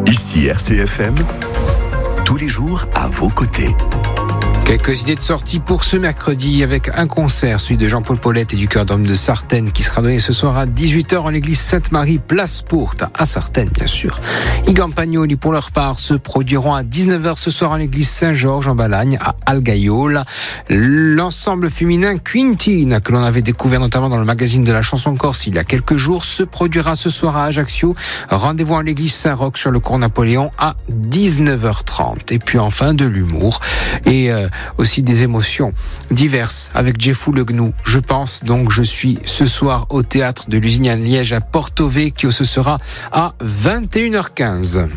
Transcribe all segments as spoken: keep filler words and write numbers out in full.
Ici R C F M, tous les jours à vos côtés. Quelques idées de sortie pour ce mercredi avec un concert, celui de Jean-Paul Paulette et du Chœur d'Hommes de Sartène qui sera donné ce soir à dix-huit heures en l'église Sainte-Marie, place Pourte, à Sartène bien sûr. Igan Pagnoli pour leur part se produiront à dix-neuf heures ce soir en l'église Saint-Georges en Balagne à Algaïol. L'ensemble féminin Quintine que l'on avait découvert notamment dans le magazine de la chanson corse il y a quelques jours se produira ce soir à Ajaccio. Rendez-vous en l'église Saint-Roch sur le cours Napoléon à dix-neuf heures trente. Et puis enfin de l'humour et euh, aussi des émotions diverses avec Jeffou Le Gnou. Je pense donc je suis ce soir au théâtre de l'Usine à Liège à Porto Vecchio. Ce sera à vingt et une heures quinze.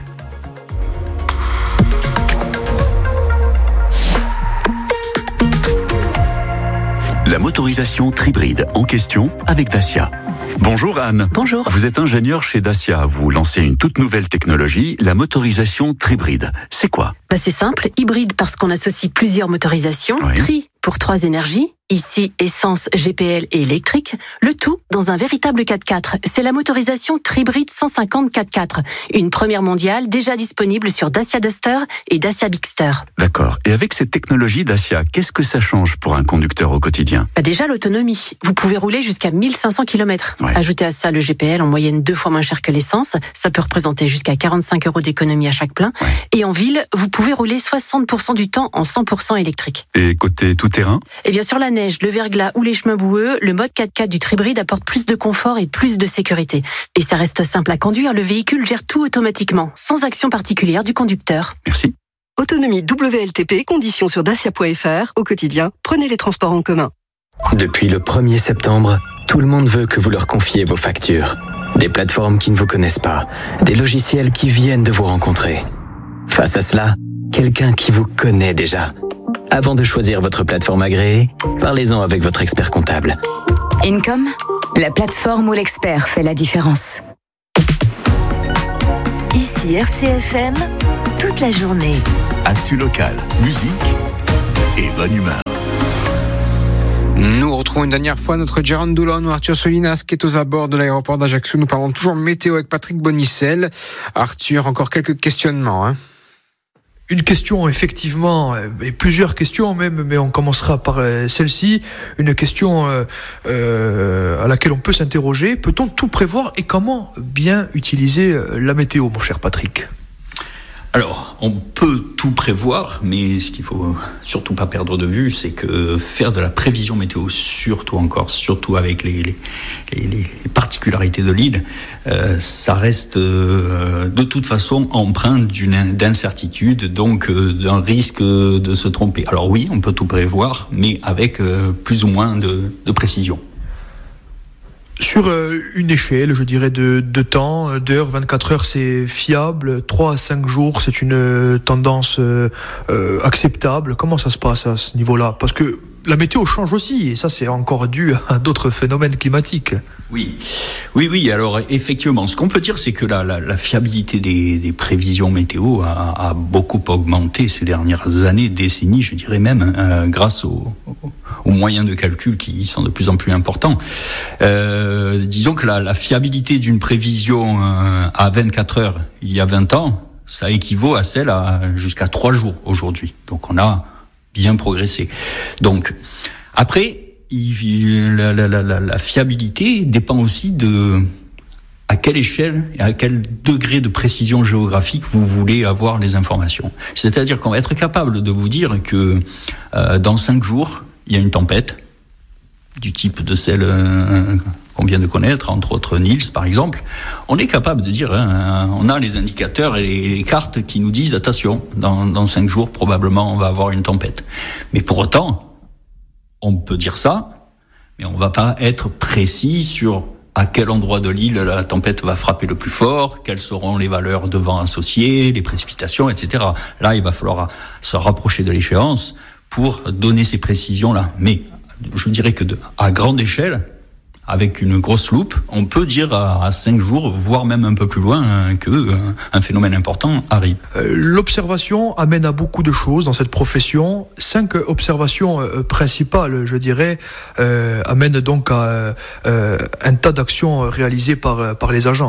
La motorisation Tribride en question avec Dacia. Bonjour Anne. Bonjour. Vous êtes ingénieur chez Dacia. Vous lancez une toute nouvelle technologie, la motorisation Tribride. C'est quoi ? Bah c'est simple, hybride parce qu'on associe plusieurs motorisations, Oui. tri pour trois énergies, ici essence, G P L et électrique, le tout dans un véritable quatre-quatre. C'est la motorisation Tribride cent cinquante quatre-quatre, une première mondiale déjà disponible sur Dacia Duster et Dacia Bigster. D'accord. Et avec cette technologie Dacia, qu'est-ce que ça change pour un conducteur au quotidien ? Bah déjà l'autonomie, vous pouvez rouler jusqu'à mille cinq cents kilomètres. Ouais. Ajoutez à ça le G P L en moyenne deux fois moins cher que l'essence, ça peut représenter jusqu'à quarante-cinq euros d'économie à chaque plein. Ouais. Et en ville, vous pouvez rouler soixante pour cent du temps en cent pour cent électrique. Et côté tout-terrain ? Et bien sûr la neige, le verglas ou les chemins boueux, le mode quatre-quatre du Tribride apporte plus de confort et plus de sécurité. Et ça reste simple à conduire, le véhicule gère tout automatiquement, sans action particulière du conducteur. Merci. Autonomie W L T P, conditions sur dacia point f r. Au quotidien, prenez les transports en commun. Depuis le premier septembre, tout le monde veut que vous leur confiez vos factures. Des plateformes qui ne vous connaissent pas, des logiciels qui viennent de vous rencontrer. Face à cela, quelqu'un qui vous connaît déjà. Avant de choisir votre plateforme agréée, parlez-en avec votre expert comptable. Income, la plateforme où l'expert fait la différence. Ici R C F M, toute la journée. Actu local, musique et bonne humeur. Nous retrouvons une dernière fois notre Gérard Doulon ou Arthur Solinas qui est aux abords de l'aéroport d'Ajaccio. Nous parlons toujours météo avec Patrick Bonicel. Arthur, encore quelques questionnements, hein. Une question, effectivement, et plusieurs questions même, mais on commencera par celle-ci. Une question euh, euh, à laquelle on peut s'interroger. Peut-on tout prévoir et comment bien utiliser la météo, mon cher Patrick ? Alors, on peut tout prévoir, mais ce qu'il faut surtout pas perdre de vue, c'est que faire de la prévision météo, surtout en Corse, surtout avec les, les, les, les particularités de l'île, euh, ça reste euh, de toute façon empreint d'une d'incertitude, donc euh, d'un risque de se tromper. Alors oui, on peut tout prévoir, mais avec euh, plus ou moins de, de précision. Sur une échelle, je dirais, de, de temps, d'heures, vingt-quatre heures, c'est fiable. trois à cinq jours, c'est une tendance euh, acceptable. Comment ça se passe à ce niveau-là ? Parce que la météo change aussi, et ça, c'est encore dû à d'autres phénomènes climatiques. Oui, oui, oui. Alors, effectivement, ce qu'on peut dire, c'est que la, la, la fiabilité des, des prévisions météo a, a beaucoup augmenté ces dernières années, décennies, je dirais même, euh, grâce aux, aux moyens de calcul qui sont de plus en plus importants. Euh, disons que la, la fiabilité d'une prévision euh, à vingt-quatre heures il y a vingt ans, ça équivaut à celle à jusqu'à trois jours aujourd'hui. Donc, on a bien progressé. Donc, après, il, la, la, la, la fiabilité dépend aussi de à quelle échelle et à quel degré de précision géographique vous voulez avoir les informations. C'est-à-dire qu'on va être capable de vous dire que euh, dans cinq jours, il y a une tempête du type de celle euh, qu'on vient de connaître, entre autres Niels par exemple. On est capable de dire, hein, on a les indicateurs et les, les cartes qui nous disent attention, dans, dans cinq jours probablement on va avoir une tempête. Mais pour autant, on peut dire ça, mais on va pas être précis sur à quel endroit de l'île la tempête va frapper le plus fort, quelles seront les valeurs de vent associées, les précipitations, et cetera. Là, il va falloir se rapprocher de l'échéance pour donner ces précisions-là. Mais je dirais que de, à grande échelle, avec une grosse loupe, on peut dire à, à cinq jours, voire même un peu plus loin, hein, que euh, un phénomène important arrive. Euh, l'observation amène à beaucoup de choses dans cette profession. Cinq observations euh, principales, je dirais, euh, amènent donc à euh, un tas d'actions réalisées par, par les agents.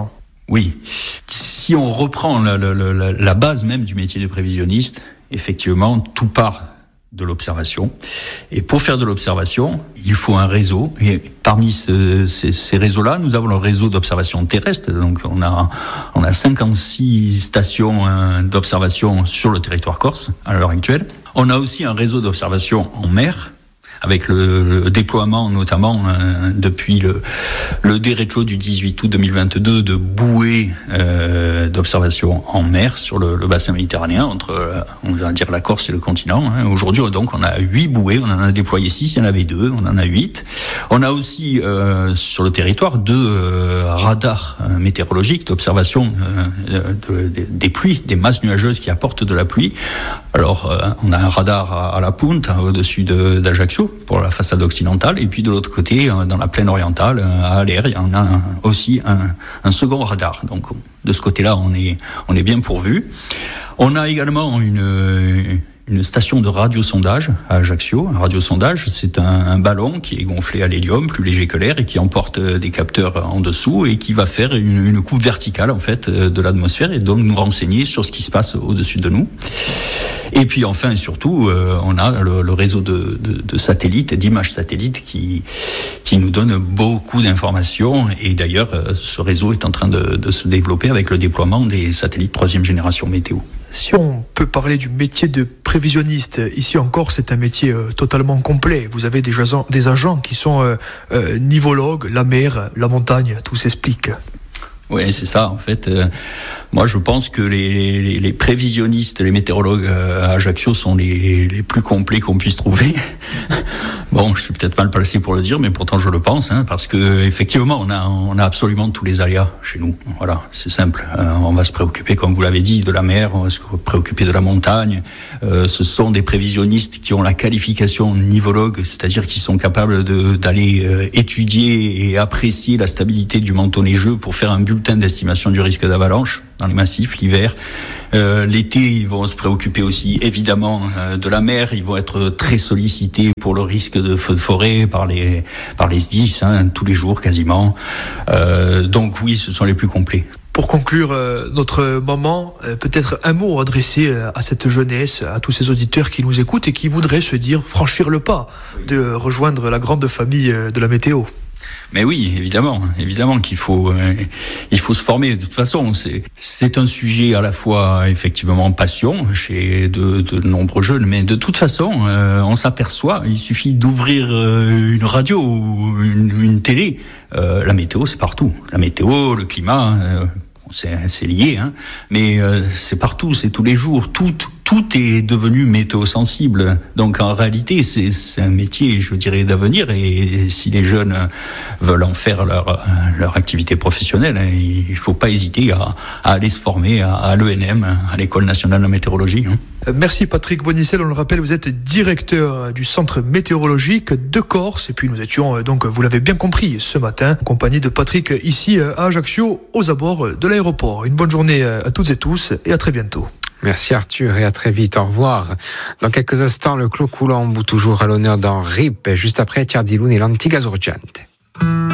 Oui. Si on reprend la, la, la, la base même du métier de prévisionniste, effectivement, tout part de l'observation. Et pour faire de l'observation, il faut un réseau. Et parmi ce, ces, ces réseaux-là, nous avons le réseau d'observation terrestre. Donc, on a, on a cinquante-six stations hein, d'observation sur le territoire corse à l'heure actuelle. On a aussi un réseau d'observation en mer, avec le, le déploiement notamment euh, depuis le, le dérecho du dix-huit août deux mille vingt-deux de bouées euh, d'observation en mer sur le, le bassin méditerranéen entre, euh, on va dire, la Corse et le continent. Hein. Aujourd'hui, donc, on a huit bouées, on en a déployé six, il y en avait deux, on en a huit. On a aussi euh, sur le territoire deux euh, radars euh, météorologiques d'observation euh, de, de, des pluies, des masses nuageuses qui apportent de la pluie. Alors, euh, on a un radar à, à la Punta, au-dessus de, d'Ajaccio, pour la façade occidentale, et puis de l'autre côté, dans la plaine orientale, à Aller, il y en a un, aussi un, un second radar. Donc, de ce côté-là, on est, on est bien pourvu. On a également une, une station de radiosondage à Ajaccio. Un radiosondage, c'est un, un ballon qui est gonflé à l'hélium, plus léger que l'air, et qui emporte des capteurs en dessous et qui va faire une, une coupe verticale, en fait, de l'atmosphère, et donc nous renseigner sur ce qui se passe au-dessus de nous. Et puis enfin et surtout, euh, on a le, le réseau de, de, de satellites, d'images satellites qui, qui nous donne beaucoup d'informations. Et d'ailleurs, euh, ce réseau est en train de, de se développer avec le déploiement des satellites troisième génération météo. Si on peut parler du métier de prévisionniste, ici encore, c'est un métier euh, totalement complet. Vous avez des agents, des agents qui sont euh, euh, nivologues, la mer, la montagne, tout s'explique. Oui, c'est ça. En fait, euh, moi, je pense que les, les, les prévisionnistes, les météorologues euh, à Ajaccio sont les, les plus complets qu'on puisse trouver. Bon, je suis peut-être mal placé pour le dire, mais pourtant je le pense, hein, parce que effectivement, on a, on a absolument tous les aléas chez nous. Voilà, c'est simple. Euh, on va se préoccuper, comme vous l'avez dit, de la mer, on va se préoccuper de la montagne. Euh, ce sont des prévisionnistes qui ont la qualification nivologue, c'est-à-dire qui sont capables de, d'aller euh, étudier et apprécier la stabilité du manteau neigeux pour faire un bulletin d'estimation du risque d'avalanche dans les massifs l'hiver. Euh, l'été, ils vont se préoccuper aussi évidemment euh, de la mer. Ils vont être très sollicités pour le risque de feux de forêt par les par les S D I S, hein, tous les jours quasiment. Euh, donc oui, ce sont les plus complets. Pour conclure euh, notre moment, euh, peut-être un mot adressé euh, à cette jeunesse, à tous ces auditeurs qui nous écoutent et qui voudraient se dire franchir le pas de rejoindre la grande famille euh, de la météo. Mais oui, évidemment, évidemment qu'il faut, euh, il faut se former. De toute façon, c'est, c'est un sujet à la fois effectivement passion chez de, de nombreux jeunes, mais de toute façon, euh, on s'aperçoit, il suffit d'ouvrir euh, une radio ou une, une télé, euh, la météo c'est partout. La météo, le climat, euh, c'est, c'est lié, hein, mais euh, c'est partout, c'est tous les jours, tout. Tout est devenu météo-sensible. Donc en réalité, c'est, c'est un métier, je dirais, d'avenir. Et si les jeunes veulent en faire leur, leur activité professionnelle, il ne faut pas hésiter à, à aller se former à, à l'E N M, à l'École nationale de météorologie. Merci Patrick Bonicel. On le rappelle, vous êtes directeur du centre météorologique de Corse. Et puis nous étions, donc, vous l'avez bien compris, ce matin, en compagnie de Patrick, ici à Ajaccio, aux abords de l'aéroport. Une bonne journée à toutes et tous et à très bientôt. Merci Arthur et à très vite. Au revoir. Dans quelques instants, le Clos Coulant, toujours à l'honneur dans R I P, juste après Tiardiloun et l'Antiga Urgente.